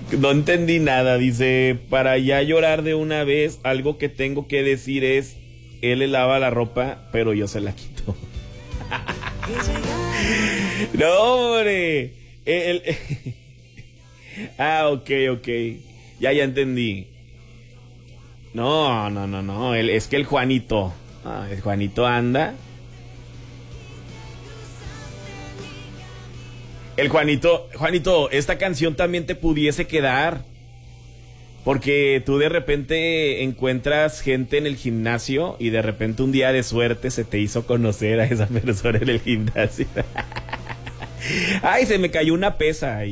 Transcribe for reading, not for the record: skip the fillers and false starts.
No entendí nada. Dice, para ya llorar de una vez, algo que tengo que decir es, él le lava la ropa, pero yo se la quito. No, hombre. Ok. Ya entendí. No. Es que el Juanito. El Juanito anda. El Juanito, esta canción también te pudiese quedar. Porque tú de repente encuentras gente en el gimnasio y de repente un día de suerte se te hizo conocer a esa persona en el gimnasio. Ay, se me cayó una pesa.